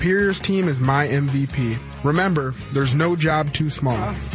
Superior's team is my MVP. Remember, there's no job too small.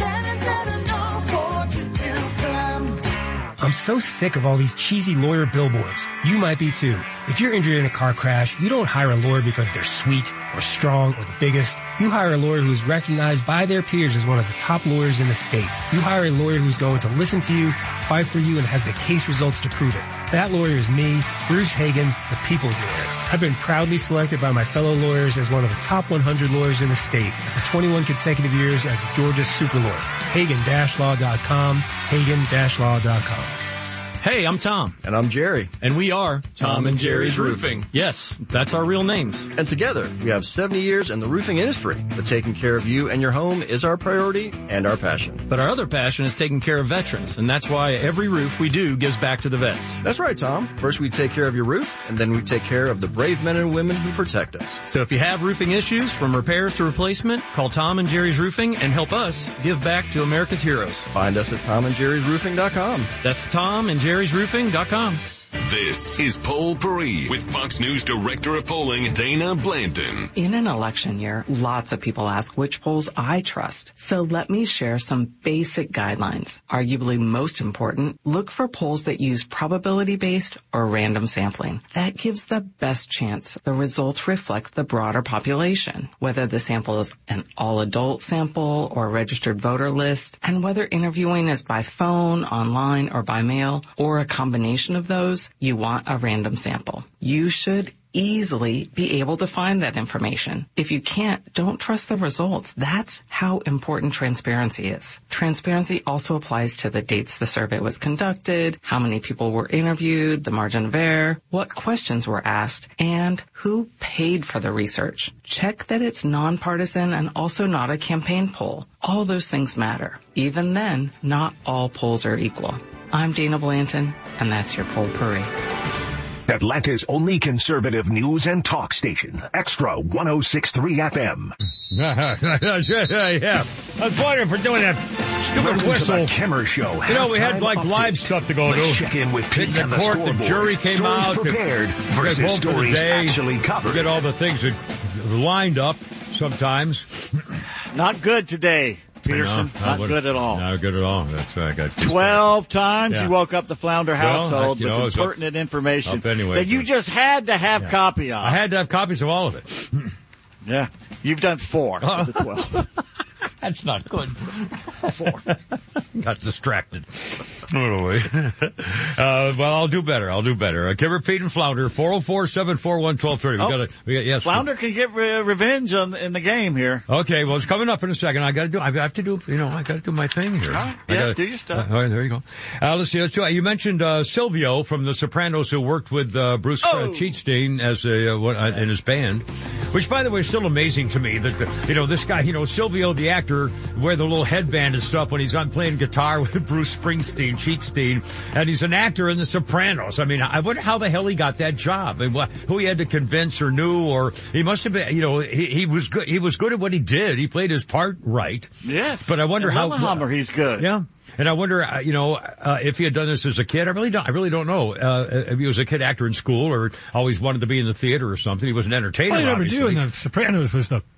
I'm so sick of all these cheesy lawyer billboards. You might be too. If you're injured in a car crash, you don't hire a lawyer because they're sweet or strong or the biggest. You hire a lawyer who's recognized by their peers as one of the top lawyers in the state. You hire a lawyer who's going to listen to you, fight for you, and has the case results to prove it. That lawyer is me, Bruce Hagan, the people's lawyer. I've been proudly selected by my fellow lawyers as one of the top 100 lawyers in the state for 21 consecutive years as Georgia's super lawyer. Hagan-law.com, Hagan-law.com. Hey, I'm Tom. And I'm Jerry. And we are Tom and Jerry's Roofing. Yes, that's our real names. And together, we have 70 years in the roofing industry. But taking care of you and your home is our priority and our passion. But our other passion is taking care of veterans. And that's why every roof we do gives back to the vets. That's right, Tom. First we take care of your roof, and then we take care of the brave men and women who protect us. So if you have roofing issues, from repairs to replacement, call Tom and Jerry's Roofing and help us give back to America's heroes. Find us at tomandjerrysroofing.com. That's tomandjerrysroofing.com. This is Poll Paris with Fox News Director of Polling, Dana Blanton. In an election year, lots of people ask which polls I trust. So let me share some basic guidelines. Arguably most important, look for polls that use probability-based or random sampling. That gives the best chance the results reflect the broader population, whether the sample is an all-adult sample or a registered voter list, and whether interviewing is by phone, online, or by mail, or a combination of those. You want a random sample. You should easily be able to find that information. If you can't, don't trust the results. That's how important transparency is. Transparency also applies to the dates the survey was conducted, how many people were interviewed, the margin of error, what questions were asked, and who paid for the research. Check that it's nonpartisan and also not a campaign poll. All those things matter. Even then, not all polls are equal. I'm Dana Blanton, and that's your Poll Paris. Atlanta's only conservative news and talk station, Extra 106.3 FM. Yeah, I was wondering for doing that stupid whistle. To the Kimmer Show. You know, we had like live stuff to go to. Let's check in with Pete the and the court, scoreboard. the jury came stories out. Prepared versus stories actually covered. Get all the things that lined up sometimes. Not good today, Peterson. Not good at all. Not good at all. That's right. I got 12 times you woke up the Flounder household with pertinent information that you just had to have copy of. I had to have copies of all of it. Yeah. You've done 4 of the 12. That's not good. 4. Got distracted. Well, I'll do better. Kimmer, Pete, and Flounder, 404-741-1230. Yes. Flounder can get revenge in the game here. Okay, well, it's coming up in a second. I have to do my thing here. Do your stuff. All right, there you go. Let's see. You mentioned Silvio from The Sopranos, who worked with Bruce Cheatstein as in his band, which, by the way, is still amazing to me that this guy, Silvio the actor, wear the little headband and stuff when he's on playing guitar with Bruce Springsteen, Cheatstein, and he's an actor in The Sopranos. I mean, I wonder how the hell he got that job, and who he had to convince or knew, or he must have been, he was good. He was good at what he did. He played his part right. Yes. But I wonder how. Lillehammer, he's good. Yeah. And I wonder, if he had done this as a kid. I really don't know. If he was a kid actor in school or always wanted to be in the theater or something. He was an entertainer. All you ever obviously. do in The Sopranos was the.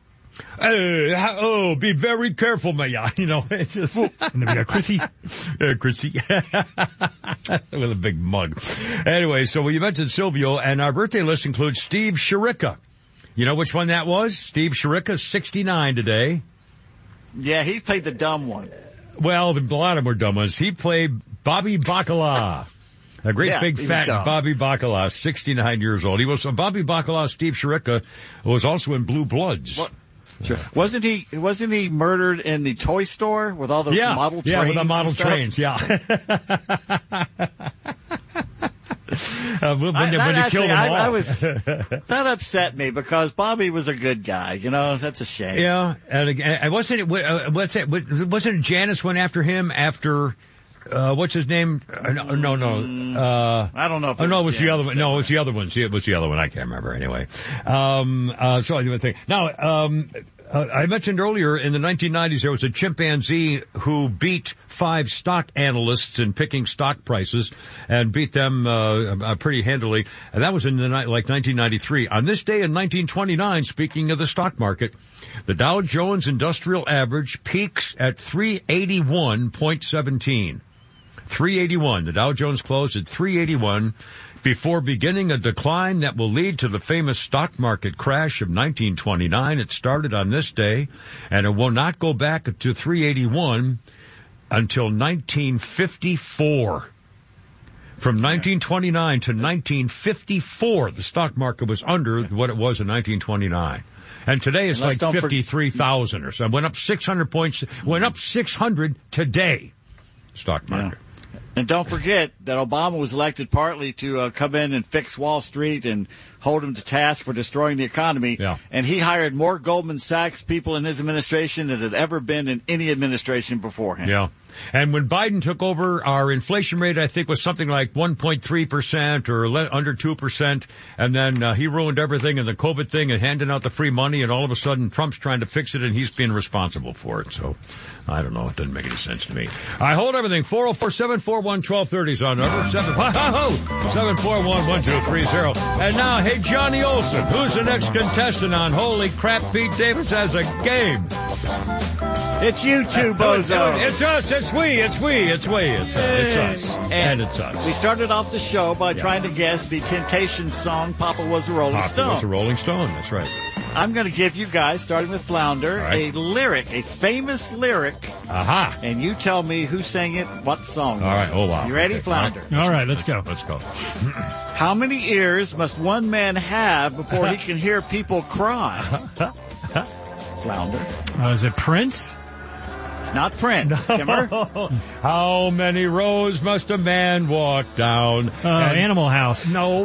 Be very careful, Maya. It's just. And then we got Chrissy. Chrissy. With a big mug. Anyway, so you mentioned Silvio, and our birthday list includes Steve Shirika. You know which one that was? Steve Shirika, 69 today. Yeah, he played the dumb one. Well, a lot of them were dumb ones. He played Bobby Bacala. A great big fat Bobby Bacala, 69 years old. He was Bobby Bacala. Steve Shirika was also in Blue Bloods. What? Sure. Wasn't he murdered in the toy store with all the model trains? Yeah, with the model trains, yeah. When you killed them all. That upset me because Bobby was a good guy. That's a shame. Yeah, and wasn't Janice went after him after, what's his name? No. I don't know. It was the other one. No, it was the other one. See, it was the other one. I can't remember anyway. So I do think. Now, I mentioned earlier in the 1990s there was a chimpanzee who beat 5 stock analysts in picking stock prices and beat them pretty handily. And that was in 1993. On this day in 1929, speaking of the stock market, the Dow Jones Industrial Average peaks at 381.17. 381. The Dow Jones closed at 381 before beginning a decline that will lead to the famous stock market crash of 1929. It started on this day, and it will not go back to 381 until 1954. From 1929 to 1954, the stock market was under what it was in 1929. And today it's like 53,000 or so. It went up 600 points, went up 600 today, stock market. Yeah. And don't forget that Obama was elected partly to come in and fix Wall Street and hold him to task for destroying the economy. Yeah. And he hired more Goldman Sachs people in his administration than had ever been in any administration beforehand. Yeah. And when Biden took over, our inflation rate, I think, was something like 1.3% or under 2%. And then he ruined everything in the COVID thing and handing out the free money. And all of a sudden, Trump's trying to fix it, and he's being responsible for it. So, I don't know. It doesn't make any sense to me. I hold everything. 404-741-1230 is our number. 741-1230. And now, hey, Johnny Olson, who's the next contestant on Holy Crap, Pete Davis has a game. It's you two, bozo. It's us. It's we. It's us. And it's us. We started off the show by trying to guess the Temptations song, Papa Was a Rolling Stone. Papa Was a Rolling Stone. That's right. I'm going to give you guys, starting with Flounder, a lyric, a famous lyric. Aha. And you tell me who sang it, what song. All right. Oh, wow. You ready, Flounder? All right. Let's go. Let's go. How many ears must one man have before he can hear people cry? Flounder. Is it Prince? It's not Prince. Kimmer? How many rows must a man walk down? Animal House. No.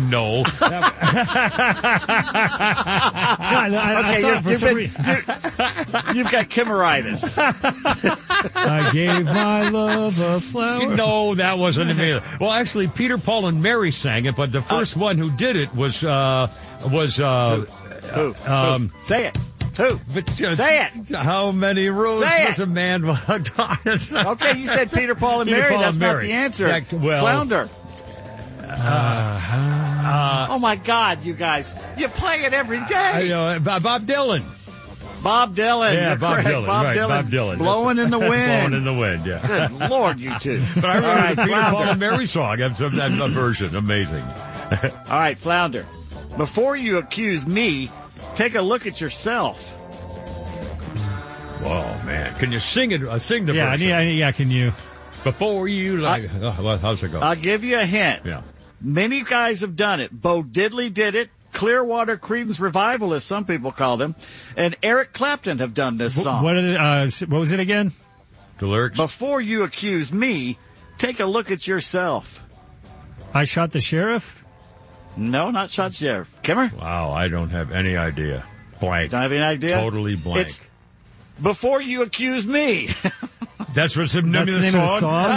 You've got Kimmeritis. I gave my love a flower. No, that wasn't me. Well, actually, Peter, Paul, and Mary sang it, but the first one who did it was Who? Say it. Who? Say it. How many rows must a man walk down? Okay, you said Peter, Paul, and Mary. That's not the answer. Flounder. Oh, my God, you guys. You play it every day. I know. Bob Dylan. Bob Dylan. Yeah, Bob Dylan. Bob Dylan. Blowing in the wind. Blowing in the wind, yeah. Good Lord, you two. But I remember the Peter, Paul, and Mary song. That's a version. Amazing. All right, Flounder. Before you accuse me, take a look at yourself. Whoa, man. Can you sing it? Sing the verse. Yeah, can you? Before you, how's it go? I'll give you a hint. Yeah. Many guys have done it. Bo Diddley did it. Clearwater Creedence Revivalists, some people call them. And Eric Clapton have done this song. What was it again? The lyrics? Before you accuse me, take a look at yourself. I shot the sheriff? No, not shot sheriff. Kimmer? Wow, I don't have any idea. Blank. Don't have any idea? Totally blank. It's Before You Accuse Me. That's what's the name of the song?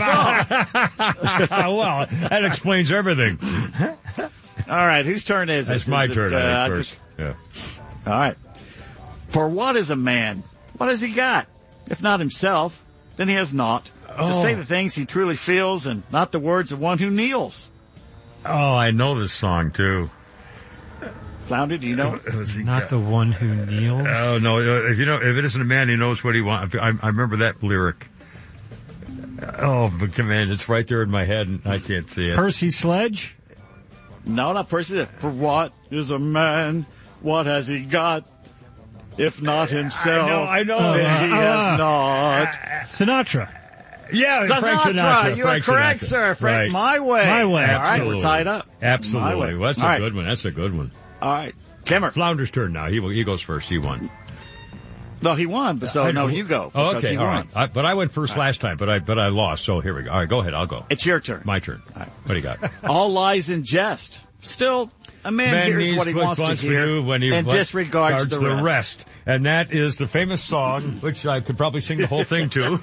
Well, that explains everything. All right, whose turn is it? It's my turn, I think, first. Yeah. All right. For what is a man? What has he got? If not himself, then he has naught. To say the things he truly feels and not the words of one who kneels. Oh, I know this song, too. Flounder, do you know? Not the one who kneels? Oh, no. If it isn't a man, he knows what he wants. I remember that lyric. Oh, but man, it's right there in my head, and I can't see it. Percy Sledge? No, not Percy. For what is a man? What has he got? If not himself, I know. Then he has not. Sinatra. Yeah, Frank Sinatra. You are correct, sir. Frank, right. My Way. My Way. All right, we're tied up. Absolutely. Well, that's a good one. That's a good one. All right. Kimmer. Flounder's turn now. He goes first. He won. No, he won, but you go. Oh, okay, all right. But I went first last time, but I lost, so here we go. All right, go ahead. I'll go. It's your turn. My turn. All right. What do you got? All lies in jest. Still, a man hears what he wants to hear and disregards the rest. And that is the famous song, which I could probably sing the whole thing to.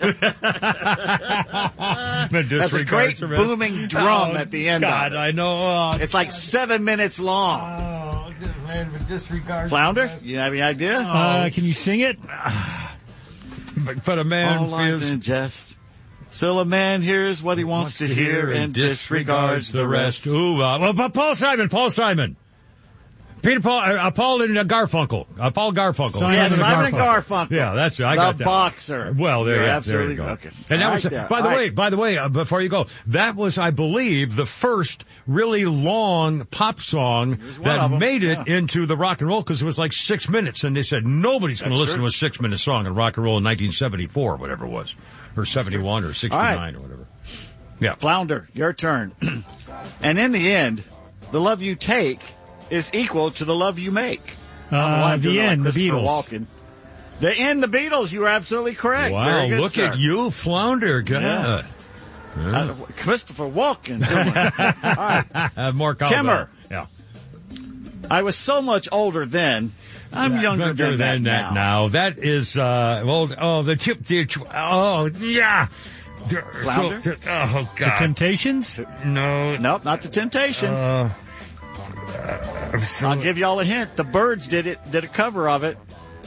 That's a great booming drum at the end. God, of it. I know. It's like 7 minutes long. Oh, Flounder, you have any idea? Can you sing it? But a man all lies feels... in jest. Still a man hears what he wants to hear and disregards the rest. Ooh, Paul Simon. Peter Paul, Paul and Garfunkel. Paul Garfunkel. Simon and Garfunkel. Yeah, that's it. I got that. The boxer. Well, there absolutely you go. Okay. And that was, by the way, before you go, that was, I believe, the first really long pop song that made it into the rock and roll, because it was like 6 minutes, and they said nobody's going to listen to a 6-minute song in rock and roll in 1974, whatever it was, or 71 or 69 or whatever. Yeah. Flounder, your turn. And in the end, the love you take is equal to the love you make. The end, the Beatles. Walken. The end, the Beatles. You are absolutely correct. Wow, Very good, look sir. at you, Flounder. God. Yeah. Christopher Walken. All right. More Kimmer. Yeah. I was so much older then. I'm younger than that now. That is, yeah. Flounder? Oh, God. The Temptations? No. Nope, not the Temptations. I'll give y'all a hint. The Byrds did a cover of it.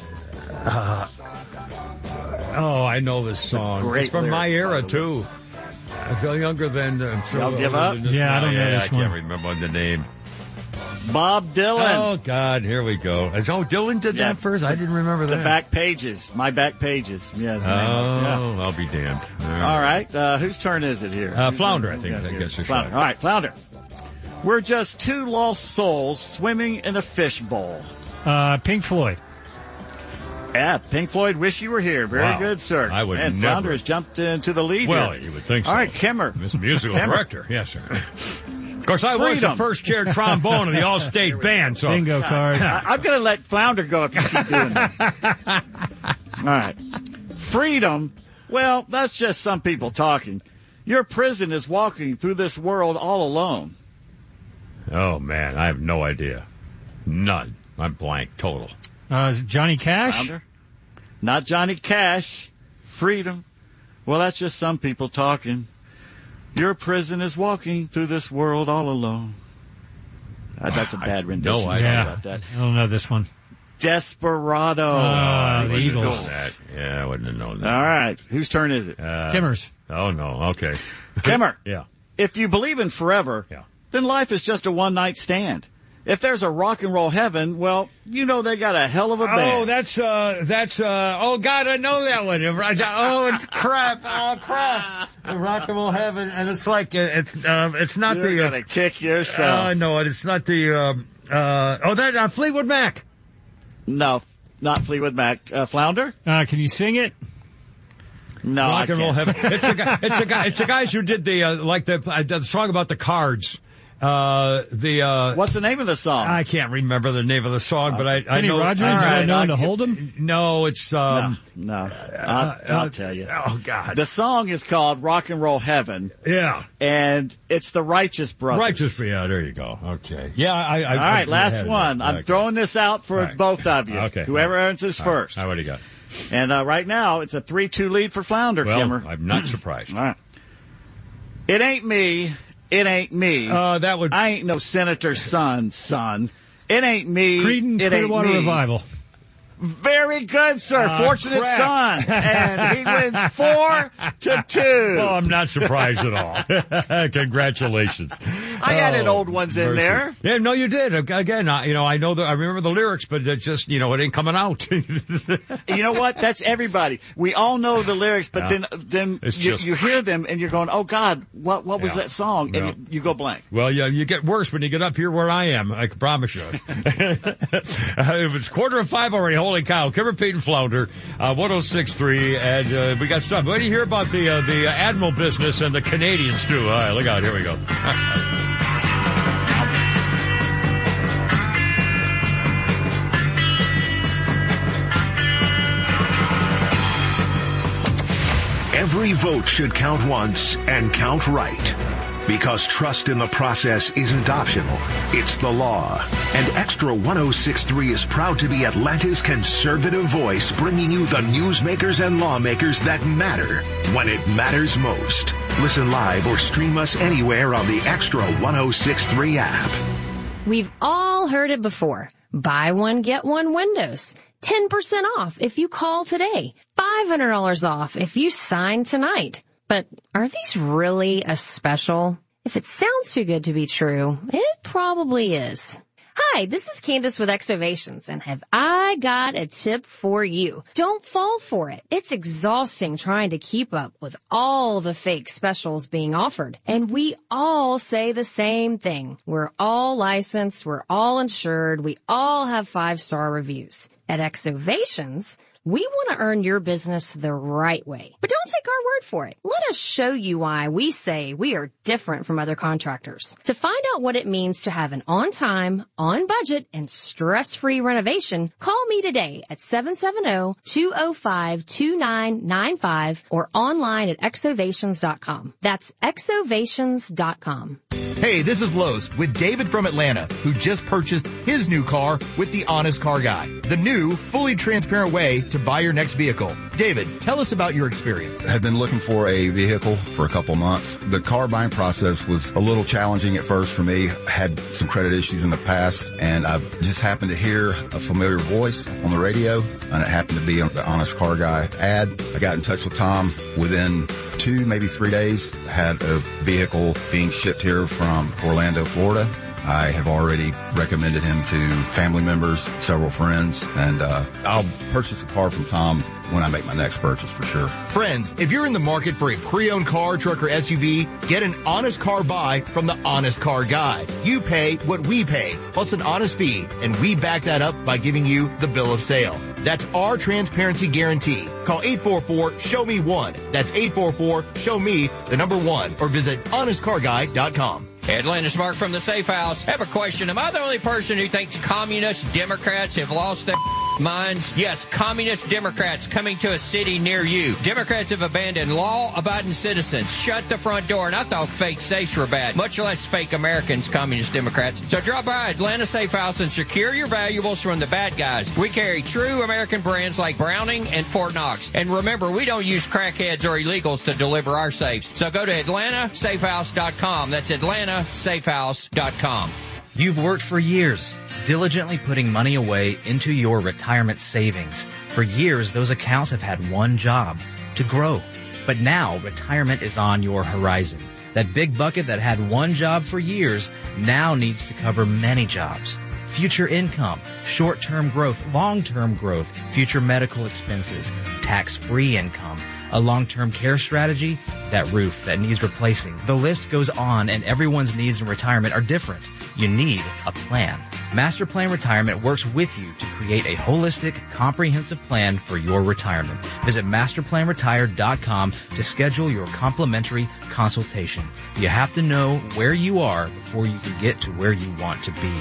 I know this song. It's from my era, too. I'm so younger than... Y'all give up? Yeah, I don't know this one. I can't remember the name. Bob Dylan. Oh, God, here we go. Dylan did that first? I didn't remember that. The Back Pages. My Back Pages. Yes. I'll be damned. All right. Whose turn is it here? Flounder, I think. I guess it's Flounder. All right, Flounder. We're just two lost souls swimming in a fishbowl. Pink Floyd. Yeah, Pink Floyd, Wish You Were Here. Very good, sir. I would and never. Flounder has jumped into the lead Well, here. you would think so. All right, Kimmer. Mr. Musical Director. Yes, sir. Of course, I was the first chair trombone of the All-State Band, so... Bingo card. I'm going to let Flounder go if you keep doing that. All right. Freedom. Well, that's just some people talking. Your prison is walking through this world all alone. Oh, man, I have no idea. None. I'm blank, total. Is it Johnny Cash? Flounder? Not Johnny Cash. Freedom. Well, that's just some people talking. Your prison is walking through this world all alone. That's a bad rendition. No, about that. I don't know this one. Desperado. The Eagles. Yeah, I wouldn't have known that. All right. Whose turn is it? Kimmer's. Oh, no. Okay. Kimmer. Yeah. If you believe in forever, then life is just a one-night stand. If there's a rock and roll heaven, well, you know they got a hell of a band. Oh, that's, oh, God, I know that one. Oh, it's crap. Oh, crap. Rock and roll heaven. And it's like, it's not You're gonna kick yourself. No, it's not the, Fleetwood Mac. No, not Fleetwood Mac. Flounder? Can you sing it? No, Rock and roll heaven. It's the guys who did the song about the Cards. What's the name of the song? I can't remember the name of the song, but I Kenny know. Rogers, known to hold him? No, it's, No. I'll tell you. Oh, God. The song is called Rock and Roll Heaven. Yeah. And it's the Righteous Brothers. Yeah, there you go. Okay. Yeah, all right, last one. I'm throwing this out for both of you. Okay. Whoever answers first. I already got it. And right now, it's a 3-2 lead for Flounder, Kimmer. I'm not surprised. All right. It ain't me. It ain't me. I ain't no senator's son. It ain't me. Creedence Clearwater Revival. Very good, sir. Fortunate son. And he wins 4-2. Well, I'm not surprised at all. Congratulations. I added old ones in there. Yeah, no, you did. Again, I remember the lyrics, but it just, it ain't coming out. You know what? That's everybody. We all know the lyrics, but then you hear them and you're going, oh God, what was that song? And you go blank. Well, yeah, you get worse when you get up here where I am. I can promise you. It was 4:45 already. Holy cow. Kimmer, Pete, and Flounder, 106.3, and we got stuff. What do you hear about the Admiral business and the Canadians, too? All right, look out. Here we go. Every vote should count once and count right. Because trust in the process isn't optional, it's the law. And Extra 106.3 is proud to be Atlanta's conservative voice, bringing you the newsmakers and lawmakers that matter when it matters most. Listen live or stream us anywhere on the Extra 106.3 app. We've all all heard it before. Buy one, get one Windows. 10% off if you call today. $500 off if you sign tonight. But are these really a special? If it sounds too good to be true, it probably is. Hi, this is Candace with Exovations, and have I got a tip for you. Don't fall for it. It's exhausting trying to keep up with all the fake specials being offered. And we all say the same thing. We're all licensed, we're all insured, we all have 5-star reviews. At Exovations, we want to earn your business the right way. But don't take our word for it. Let us show you why we say we are different from other contractors. To find out what it means to have an on-time, on-budget, and stress-free renovation, call me today at 770-205-2995 or online at exovations.com. That's exovations.com. Hey, this is Lowe's with David from Atlanta, who just purchased his new car with the Honest Car Guy, the new, fully transparent way to buy your next vehicle. David, tell us about your experience. I had been looking for a vehicle for a couple months. The car buying process was a little challenging at first for me. I had some credit issues in the past, and I just happened to hear a familiar voice on the radio, and it happened to be on the Honest Car Guy ad. I got in touch with Tom. Within 2, maybe 3 days, I had a vehicle being shipped here from Orlando, Florida. I have already recommended him to family members, several friends, and I'll purchase a car from Tom when I make my next purchase for sure. Friends, if you're in the market for a pre-owned car, truck, or SUV, get an honest car buy from the Honest Car Guy. You pay what we pay, plus an honest fee, and we back that up by giving you the bill of sale. That's our transparency guarantee. Call 844-SHOW-ME-1. That's 844-SHOW-ME, the number 1, or visit honestcarguy.com. Atlanta's Mark from the Safe House. Have a question. Am I the only person who thinks communist Democrats have lost their minds? Yes, communist Democrats coming to a city near you. Democrats have abandoned law-abiding citizens, shut the front door, and I thought fake safes were bad, much less fake Americans, communist Democrats. So drop by Atlanta Safe House and secure your valuables from the bad guys. We carry true American brands like Browning and Fort Knox. And remember, we don't use crackheads or illegals to deliver our safes. So go to AtlantaSafehouse.com. That's AtlantaSafehouse.com. You've worked for years, diligently putting money away into your retirement savings. For years, those accounts have had one job, to grow. But now, retirement is on your horizon. That big bucket that had one job for years now needs to cover many jobs. Future income, short-term growth, long-term growth, future medical expenses, tax-free income, a long-term care strategy, that roof that needs replacing. The list goes on, and everyone's needs in retirement are different. You need a plan. Master Plan Retirement works with you to create a holistic, comprehensive plan for your retirement. Visit masterplanretire.com to schedule your complimentary consultation. You have to know where you are before you can get to where you want to be.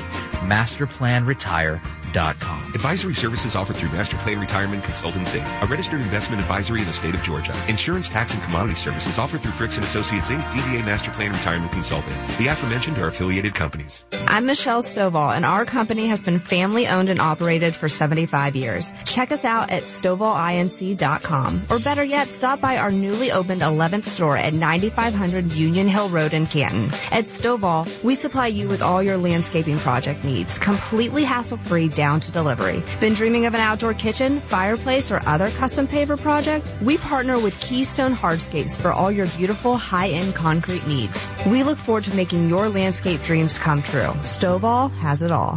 masterplanretire.com. Advisory services offered through Master Plan Retirement Consultants, Inc., a registered investment advisory in the state of Georgia. Insurance, tax, and commodity services offered through Fricks & Associates, Inc., DBA Master Plan Retirement Consultants. The aforementioned are affiliated companies. I'm Michelle Stovall, and our company has been family-owned and operated for 75 years. Check us out at StovallINC.com. Or better yet, stop by our newly opened 11th store at 9500 Union Hill Road in Canton. At Stovall, we supply you with all your landscaping project needs, completely hassle-free down to delivery. Been dreaming of an outdoor kitchen, fireplace, or other custom paver project? We partner with Keystone Hardscapes for all your beautiful high-end concrete needs. We look forward to making your landscape dreams come true. Stovall has it all.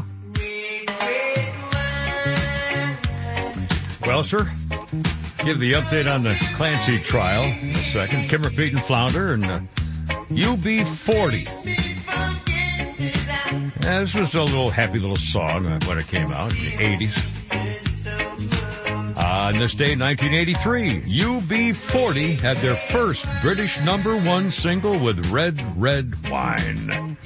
Well, sir, give the update on the Clancy trial in a second. Kimmer Feet and Flounder and UB40. Yeah, this was a little happy little song when it came out in the 80s. On this day in 1983, UB40 had their first British #1 single with Red, Red Wine.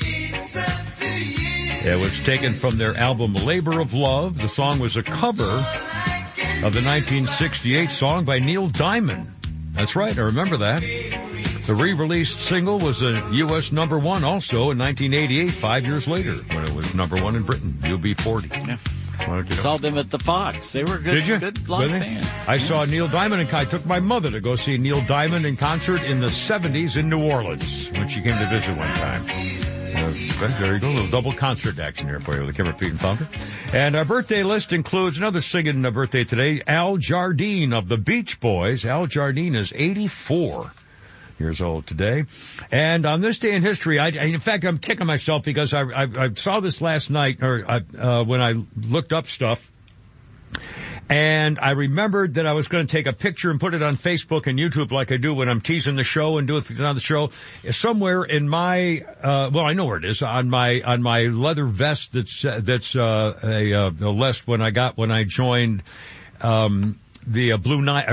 It was taken from their album Labor of Love. The song was a cover of the 1968 song by Neil Diamond. That's right, I remember that. The re-released single was a U.S. #1 also in 1988, 5 years later, when it was #1 in Britain, UB40. Yeah. Saw them at the Fox. They were good. Did you? Good live band. I saw Neil Diamond, and I took my mother to go see Neil Diamond in concert in the 70s in New Orleans when she came to visit one time. There you go. A little double concert action here for you with the Kimmer, Pete, and Founder. And our birthday list includes another singing birthday today, Al Jardine of the Beach Boys. Al Jardine is 84 years old today. And on this day in history, in fact, I'm kicking myself because I saw this last night, when I looked up stuff. And I remembered that I was going to take a picture and put it on Facebook and YouTube like I do when I'm teasing the show and doing things on the show. Somewhere in my, I know where it is, on my leather vest that's a vest when I joined, the Blue Knight,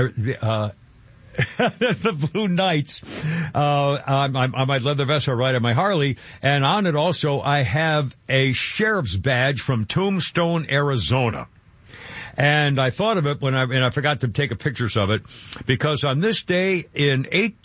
the Blue Knights, on my leather vest, I ride on my Harley, and on it also I have a sheriff's badge from Tombstone, Arizona. And I thought of it and I forgot to take pictures of it, because on this day in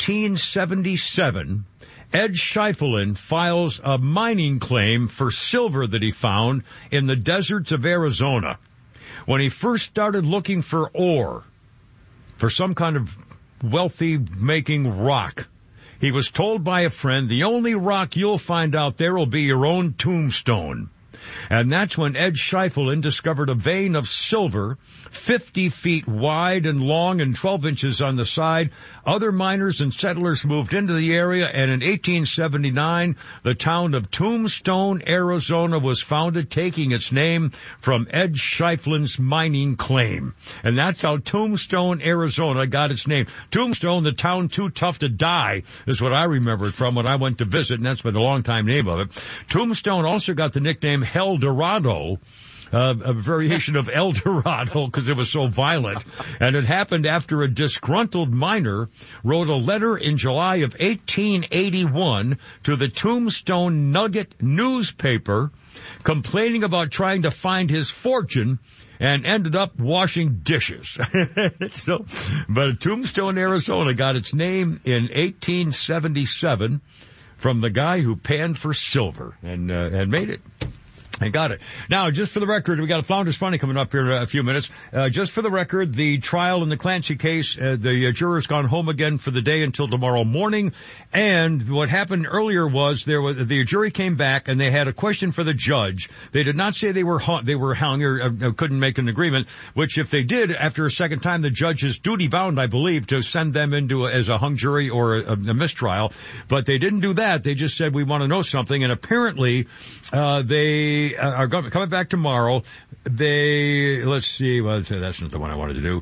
1877, Ed Schieffelin files a mining claim for silver that he found in the deserts of Arizona. When he first started looking for ore, for some kind of wealthy-making rock, he was told by a friend, the only rock you'll find out there will be your own tombstone. And that's when Ed Schieffelin discovered a vein of silver 50 feet wide and long and 12 inches on the side. Other miners and settlers moved into the area, and in 1879, the town of Tombstone, Arizona was founded, taking its name from Ed Schieffelin's mining claim. And that's how Tombstone, Arizona got its name. Tombstone, the town too tough to die, is what I remember it from when I went to visit, and that's been a long-time name of it. Tombstone also got the nickname El Dorado, a variation of El Dorado, because it was so violent. And it happened after a disgruntled miner wrote a letter in July of 1881 to the Tombstone Nugget newspaper complaining about trying to find his fortune, and ended up washing dishes. But Tombstone, Arizona got its name in 1877 from the guy who panned for silver and made it. I got it. Now, just for the record, we got a Flounders Funny coming up here in a few minutes. Just for the record, the trial in the Clancy case, the jurors gone home again for the day until tomorrow morning. And what happened earlier was the jury came back and they had a question for the judge. They did not say they were hung or couldn't make an agreement, which if they did, after a second time, the judge is duty bound, I believe, to send them into as a hung jury or a mistrial. But they didn't do that. They just said, we want to know something. And apparently, they are coming back tomorrow. Let's see, that's not the one I wanted to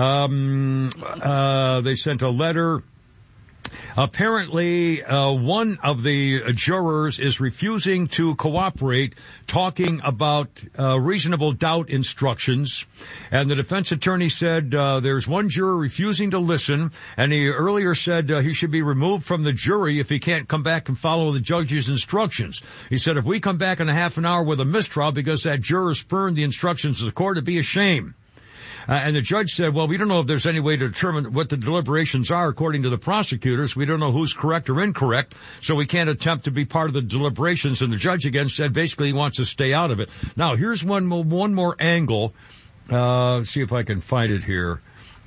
do. They sent a letter. Apparently, one of the jurors is refusing to cooperate, talking about reasonable doubt instructions. And the defense attorney said there's one juror refusing to listen, and he earlier said he should be removed from the jury if he can't come back and follow the judge's instructions. He said, if we come back in a half an hour with a mistrial because that juror spurned the instructions of the court, it'd be a shame. And the judge said, well, we don't know if there's any way to determine what the deliberations are according to the prosecutors. We don't know who's correct or incorrect, so we can't attempt to be part of the deliberations. And the judge again said basically he wants to stay out of it. Now, here's one more angle. See if I can find it here.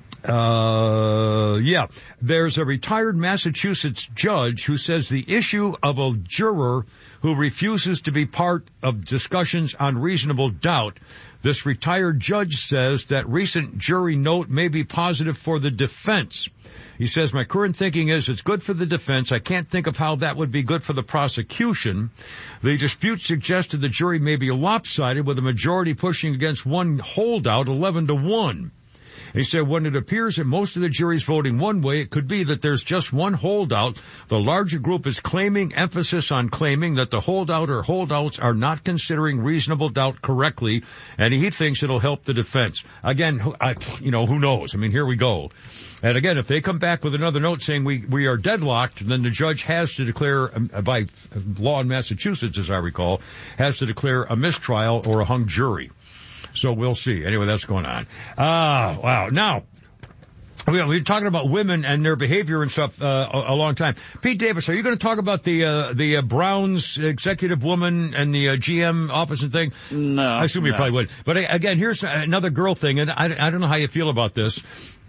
There's a retired Massachusetts judge who says the issue of a juror who refuses to be part of discussions on reasonable doubt. This retired judge says that recent jury note may be positive for the defense. He says, my current thinking is it's good for the defense. I can't think of how that would be good for the prosecution. The dispute suggested the jury may be lopsided with a majority pushing against one holdout 11-1. He said, when it appears that most of the jury's voting one way, it could be that there's just one holdout. The larger group is claiming emphasis on claiming that the holdout or holdouts are not considering reasonable doubt correctly, and he thinks it'll help the defense. Again, who knows? I mean, here we go. And again, if they come back with another note saying we are deadlocked, then the judge has to declare, by law in Massachusetts, as I recall, has to declare a mistrial or a hung jury. So we'll see. Anyway, that's going on. Wow. Now, we've been talking about women and their behavior and stuff a long time. Pete Davis, are you going to talk about the Browns executive woman and the GM office and thing? No. I assume you probably would. But again, here's another girl thing, and I don't know how you feel about this.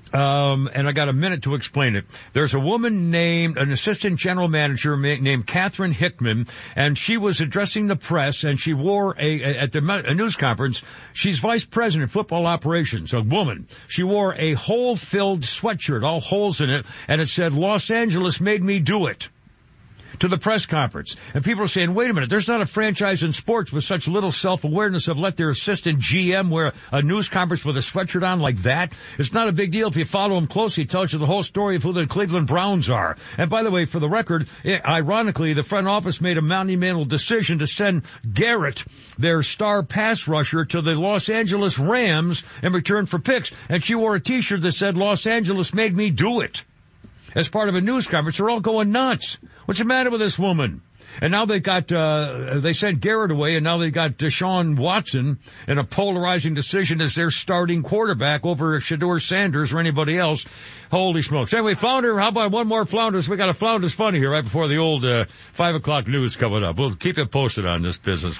and I got a minute to explain it. There's a woman an assistant general manager named Catherine Hickman, and she was addressing the press, and she wore at a news conference. She's vice president of football operations, a woman. She wore a hole-filled sweatshirt, all holes in it, and it said, "Los Angeles made me do it," to the press conference. And people are saying, wait a minute, there's not a franchise in sports with such little self-awareness of let their assistant GM wear a news conference with a sweatshirt on like that. It's not a big deal if you follow him closely. It tells you the whole story of who the Cleveland Browns are. And by the way, for the record, ironically, the front office made a monumental decision to send Garrett, their star pass rusher, to the Los Angeles Rams in return for picks. And she wore a t-shirt that said, "Los Angeles made me do it," as part of a news conference. They're all going nuts. What's the matter with this woman? And now they got, they sent Garrett away, and now they got Deshaun Watson in a polarizing decision as their starting quarterback over Shedeur Sanders or anybody else. Holy smokes. Anyway, Flounder, how about one more Flounders? We got a Flounders Funny here right before the old 5 o'clock news coming up. We'll keep it posted on this business.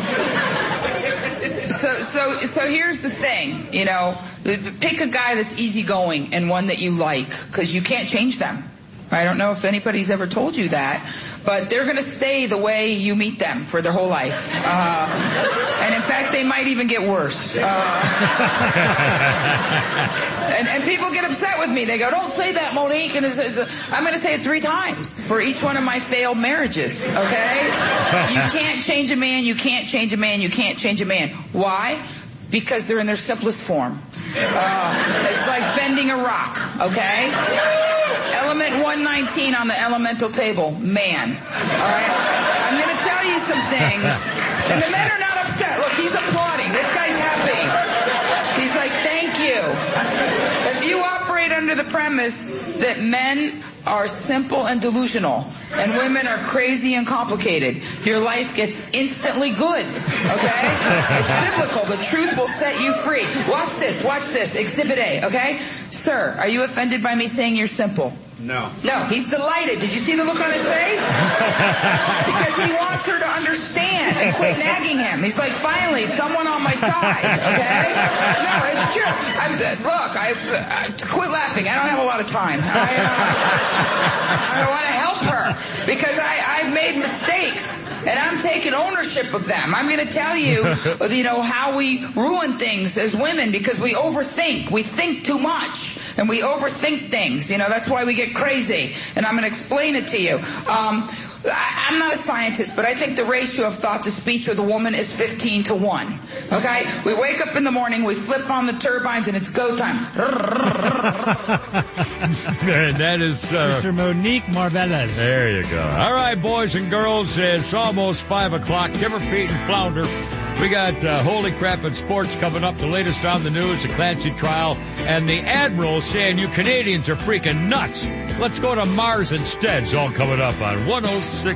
So here's the thing, pick a guy that's easygoing and one that you like, because you can't change them. I don't know if anybody's ever told you that, but they're going to stay the way you meet them for their whole life. And in fact, they might even get worse. And people get upset with me. They go, "Don't say that, Monique." And I'm going to say it 3 times for each one of my failed marriages, okay? You can't change a man, you can't change a man, you can't change a man. Why? Because they're in their simplest form. It's like bending a rock, okay? Element 119 on the elemental table, man. All right? I'm going to tell you some things. And the men are not upset. Look, he's applauding. This guy's happy. He's like, thank you. If you operate under the premise that men are simple and delusional, and women are crazy and complicated, your life gets instantly good, okay? It's biblical. The truth will set you free. Watch this. Exhibit A, okay? Sir, are you offended by me saying you're simple? No. No, he's delighted. Did you see the look on his face? Because he wants her to understand and quit nagging him. He's like, finally, someone on my side, okay? No, it's true. Quit laughing. I don't have a lot of time. I want to help her because I've made mistakes. And I'm taking ownership of them. I'm going to tell you, how we ruin things as women because we overthink. We think too much. And we overthink things. That's why we get crazy. And I'm going to explain it to you. I'm not a scientist, but I think the ratio of thought to speech with a woman is 15-1. Okay? We wake up in the morning, we flip on the turbines, and it's go time. And that is Mr. Monique Marvelez. There you go. All right, boys and girls, it's almost 5 o'clock. Timberfeet and Flounder. We got Holy Crap at Sports coming up, the latest on the news, the Clancy trial, and the Admiral saying you Canadians are freaking nuts. Let's go to Mars instead. It's all coming up on 106.